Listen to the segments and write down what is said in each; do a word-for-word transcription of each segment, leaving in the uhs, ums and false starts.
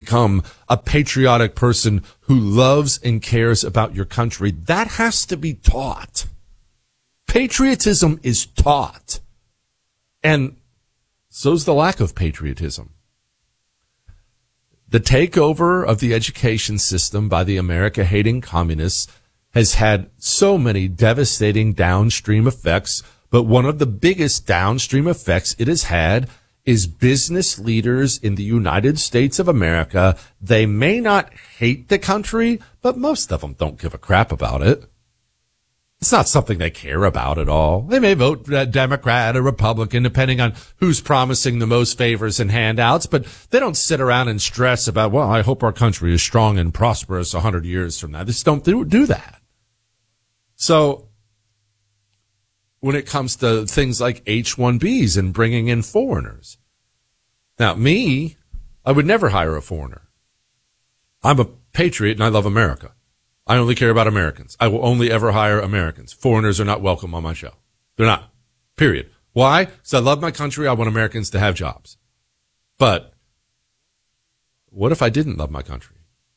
become a patriotic person who loves and cares about your country. That has to be taught. Patriotism is taught. And so's the lack of patriotism. The takeover of the education system by the America-hating communists has had so many devastating downstream effects, but one of the biggest downstream effects it has had is business leaders in the United States of America. They may not hate the country, but most of them don't give a crap about it. It's not something they care about at all. They may vote Democrat or Republican, depending on who's promising the most favors and handouts, but they don't sit around and stress about, well, I hope our country is strong and prosperous a hundred years from now. They just don't do, do that. So when it comes to things like H one Bs and bringing in foreigners, now me, I would never hire a foreigner. I'm a patriot and I love America. I only care about Americans. I will only ever hire Americans. Foreigners are not welcome on my show. They're not. Period. Why? Because I love my country. I want Americans to have jobs. But what if I didn't love my country?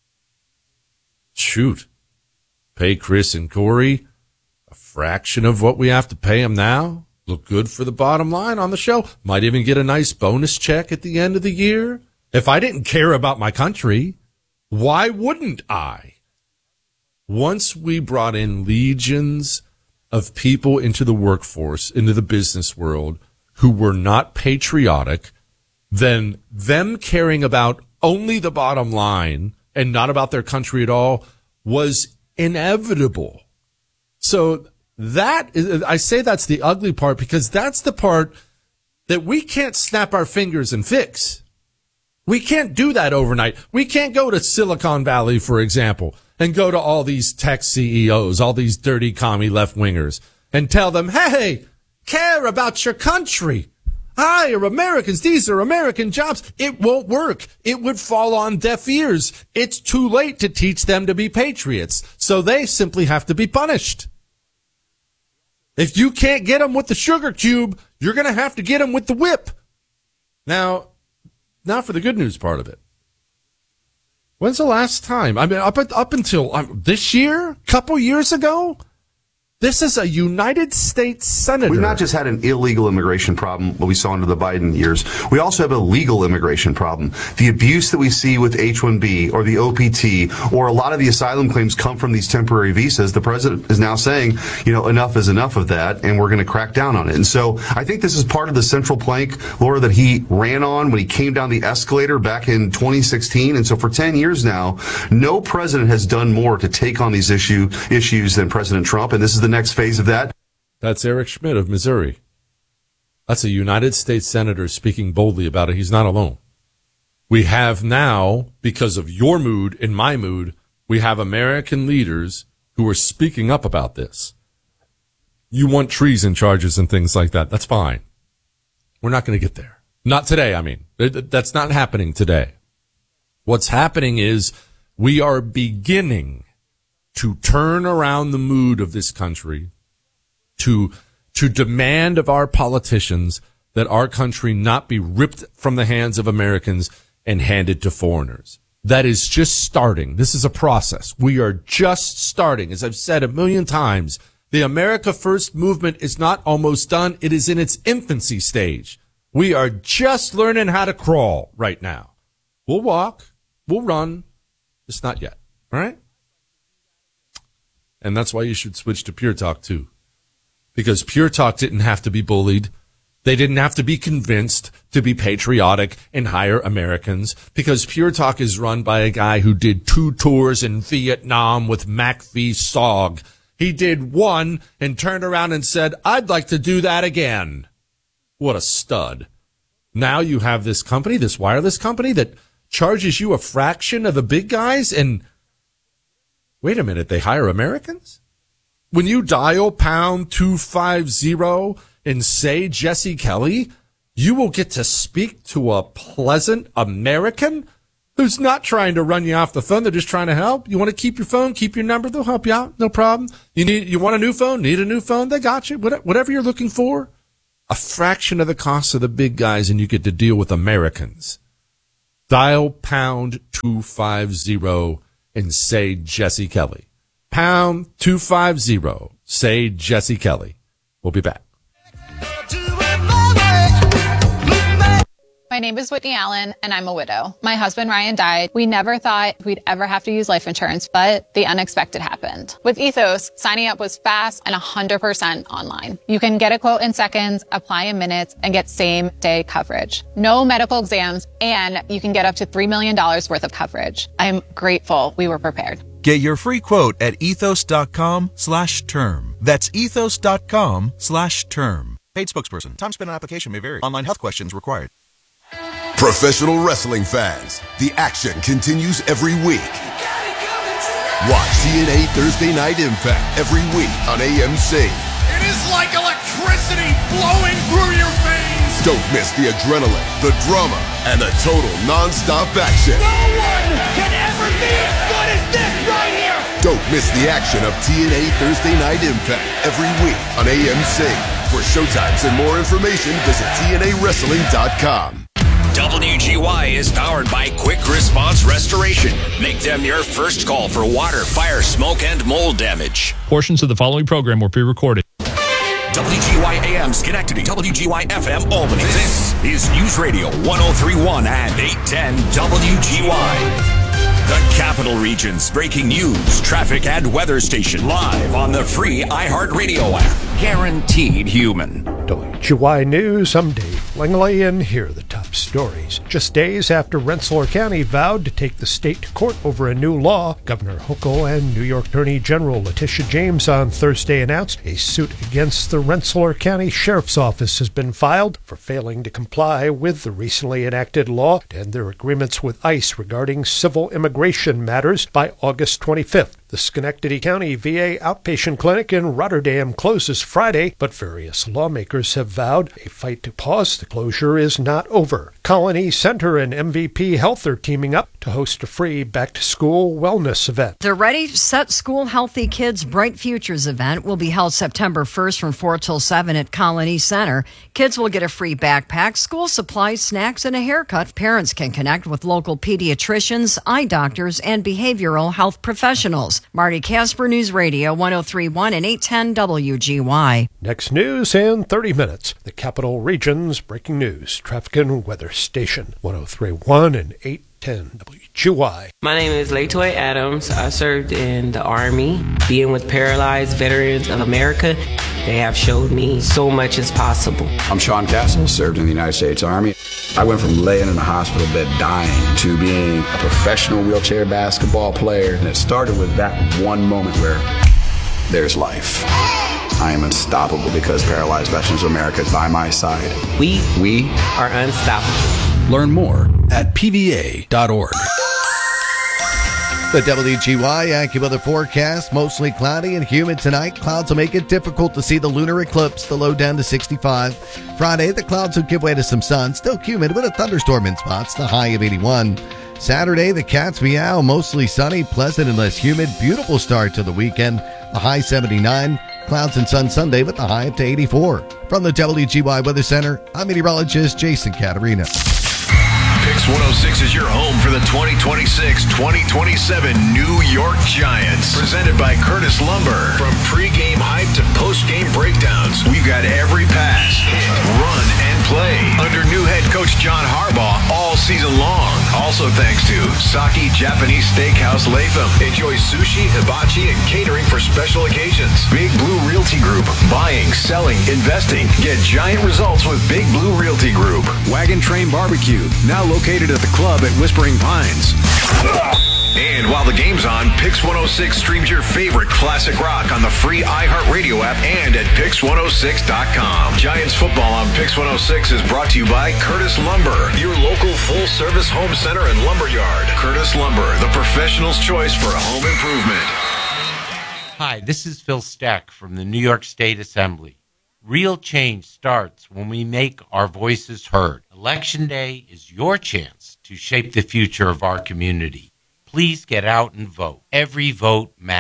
Shoot. Pay Chris and Corey a fraction of what we have to pay them now. Look good for the bottom line on the show. Might even get a nice bonus check at the end of the year. If I didn't care about my country, why wouldn't I? Once we brought in legions of people into the workforce, into the business world, who were not patriotic, then them caring about only the bottom line and not about their country at all was inevitable. So that is, I say that's the ugly part because that's the part that we can't snap our fingers and fix. We can't do that overnight. We can't go to Silicon Valley, for example, and go to all these tech C E Os, all these dirty commie left-wingers, and tell them, hey, care about your country. Hire Americans. These are American jobs. It won't work. It would fall on deaf ears. It's too late to teach them to be patriots, so they simply have to be punished. If you can't get them with the sugar cube, you're going to have to get them with the whip. Now, now for the good news part of it. When's the last time? I mean, up up until um, this year, couple years ago, this is a United States senator. We've not just had an illegal immigration problem, what we saw under the Biden years. We also have a legal immigration problem. The abuse that we see with H one B or the O P T or a lot of the asylum claims come from these temporary visas. The president is now saying, you know, enough is enough of that, and we're going to crack down on it. And so I think this is part of the central plank, Laura, that he ran on when he came down the escalator back in twenty sixteen. And so for ten years now, no president has done more to take on these issue issues than President Trump. And this is the next phase of that. That's Eric Schmidt of Missouri. That's a United States senator speaking boldly about it. He's not alone. We have now, because of your mood and my mood, we have American leaders who are speaking up about this. You want treason charges and things like that. That's fine. We're not going to get there. Not today, I mean. That's not happening today. What's happening is we are beginning to turn around the mood of this country, to to demand of our politicians that our country not be ripped from the hands of Americans and handed to foreigners. That is just starting. This is a process. We are just starting. As I've said a million times, the America First movement is not almost done. It is in its infancy stage. We are just learning how to crawl right now. We'll walk. We'll run. Just not yet. All right? And that's why you should switch to Pure Talk, too. Because Pure Talk didn't have to be bullied. They didn't have to be convinced to be patriotic and hire Americans. Because Pure Talk is run by a guy who did two tours in Vietnam with McPhee Sog. He did one and turned around and said, I'd like to do that again. What a stud. Now you have this company, this wireless company, that charges you a fraction of the big guys, and wait a minute, they hire Americans? When you dial pound two five zero and say Jesse Kelly, you will get to speak to a pleasant American who's not trying to run you off the phone. They're just trying to help. You want to keep your phone, keep your number, they'll help you out. No problem. You need, you want a new phone, need a new phone, they got you. Whatever you're looking for, a fraction of the cost of the big guys, and you get to deal with Americans. Dial pound two fifty and say Jesse Kelly. Pound two fifty. Say Jesse Kelly. We'll be back. My name is Whitney Allen, and I'm a widow. My husband, Ryan, died. We never thought we'd ever have to use life insurance, but the unexpected happened. With Ethos, signing up was fast and one hundred percent online. You can get a quote in seconds, apply in minutes, and get same-day coverage. No medical exams, and you can get up to three million dollars worth of coverage. I'm grateful we were prepared. Get your free quote at ethos.com slash term. That's ethos.com slash term. Paid spokesperson. Time spent on application may vary. Online health questions required. Professional wrestling fans, the action continues every week. Watch T N A Thursday Night Impact every week on A M C. It is like electricity blowing through your veins. Don't miss the adrenaline, the drama, and the total non-stop action. No one can ever be as good as this right here. Don't miss the action of T N A Thursday Night Impact every week on A M C. For showtimes and more information, visit T N A wrestling dot com. W G Y is powered by Quick Response Restoration. Make them your first call for water, fire, smoke, and mold damage. Portions of the following program were pre-recorded. W G Y A M Schenectady, W G Y F M Albany. This is News Radio one oh three point one and eight ten W G Y. The Capital Region's breaking news, traffic, and weather station live on the free iHeartRadio app. Guaranteed human. W G Y News, I'm Dave Langley, and here are the top stories. Just days after Rensselaer County vowed to take the state to court over a new law, Governor Hochul and New York Attorney General Letitia James on Thursday announced a suit against the Rensselaer County Sheriff's Office has been filed for failing to comply with the recently enacted law and their agreements with ICE regarding civil immigration matters by August twenty-fifth. The Schenectady County V A outpatient clinic in Rotterdam closes Friday, but various lawmakers have vowed a fight to pause the closure is not over. Colony Center and M V P Health are teaming up to host a free back-to-school wellness event. The Ready, Set, School, Healthy Kids, Bright Futures event will be held September first from four till seven at Colony Center. Kids will get a free backpack, school supplies, snacks, and a haircut. Parents can connect with local pediatricians, eye doctors, and behavioral health professionals. Marty Casper, News Radio one oh three point one and eight ten W G Y. Next news in thirty minutes. The Capital Region's breaking news, traffic and weather station one oh three point one and eight ten W G Y. My name is Latoya Adams. I served in the Army. Being with Paralyzed Veterans of America, they have showed me so much is possible. I'm Sean Castle, served in the United States Army. I went from laying in a hospital bed dying to being a professional wheelchair basketball player. And it started with that one moment where there's life. I am unstoppable because Paralyzed Veterans of America is by my side. We, we are unstoppable. Learn more at P V A dot org. The W G Y AccuWeather forecast, mostly cloudy and humid tonight. Clouds will make it difficult to see the lunar eclipse, the low down to sixty-five. Friday, the clouds will give way to some sun, still humid with a thunderstorm in spots, the high of eighty-one. Saturday, the cats meow, mostly sunny, pleasant and less humid. Beautiful start to the weekend, the high seventy-nine. Clouds and sun Sunday with the high up to eighty-four. From the W G Y Weather Center, I'm meteorologist Jason Caterina. Pix one oh six is your home for the twenty twenty-six twenty twenty-seven New York Giants. Presented by Curtis Lumber. From pregame hype to postgame breakdowns, we've got every pass, hit, run, and play under new head coach John Harbaugh all season long. Also thanks to Saki Japanese Steakhouse Latham. Enjoy sushi, hibachi, and catering for special occasions. Big Blue Realty Group. Buying, selling, investing. Get giant results with Big Blue Realty Group. Wagon Train Barbecue. Now located at the club at Whispering Pines. And while the game's on, Pix one oh six streams your favorite classic rock on the free iHeartRadio app and at Pix one oh six dot com. Giants football on Pix one oh six is brought to you by Curtis Lumber, your local full-service home center and lumberyard. Curtis Lumber, the professional's choice for home improvement. Hi, this is Phil Steck from the New York State Assembly. Real change starts when we make our voices heard. Election Day is your chance to shape the future of our community. Please get out and vote. Every vote matters.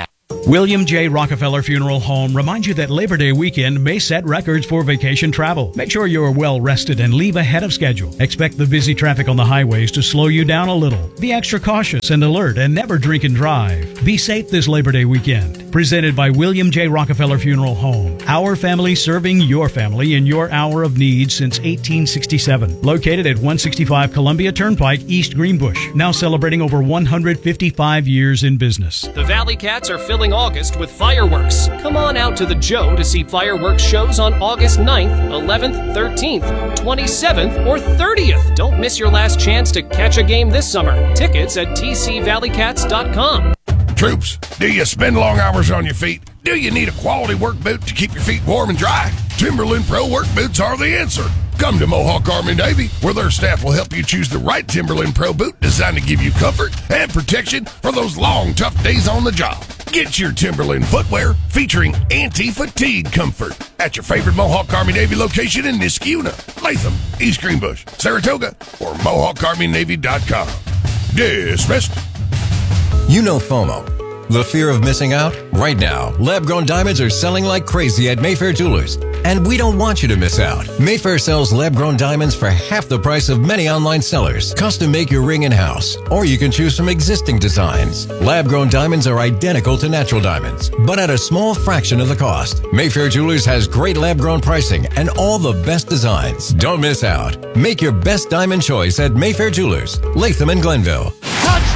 William J. Rockefeller Funeral Home reminds you that Labor Day weekend may set records for vacation travel. Make sure you are well rested and leave ahead of schedule. Expect the busy traffic on the highways to slow you down a little. Be extra cautious and alert and never drink and drive. Be safe this Labor Day weekend. Presented by William J. Rockefeller Funeral Home. Our family serving your family in your hour of need since eighteen sixty-seven. Located at one sixty-five Columbia Turnpike, East Greenbush. Now celebrating over one hundred fifty-five years in business. The Valley Cats are filling August with fireworks. Come on out to the Joe to see fireworks shows on August ninth, eleventh, thirteenth, twenty-seventh, or thirtieth. Don't miss your last chance to catch a game this summer. Tickets at t c valley cats dot com. Troops, do you spend long hours on your feet? Do you need a quality work boot to keep your feet warm and dry? Timberland Pro work boots are the answer. Come to Mohawk Army Navy, where their staff will help you choose the right Timberland Pro boot designed to give you comfort and protection for those long, tough days on the job. Get your Timberland footwear featuring anti-fatigue comfort at your favorite Mohawk Army Navy location in Niskuna, Latham, East Greenbush, Saratoga, or mohawk army navy dot com. Dismissed. You know FOMO, the fear of missing out? Right now, lab-grown diamonds are selling like crazy at Mayfair Jewelers. And we don't want you to miss out. Mayfair sells lab-grown diamonds for half the price of many online sellers. Custom make your ring in-house, or you can choose from existing designs. Lab-grown diamonds are identical to natural diamonds, but at a small fraction of the cost. Mayfair Jewelers has great lab-grown pricing and all the best designs. Don't miss out. Make your best diamond choice at Mayfair Jewelers, Latham and Glenville.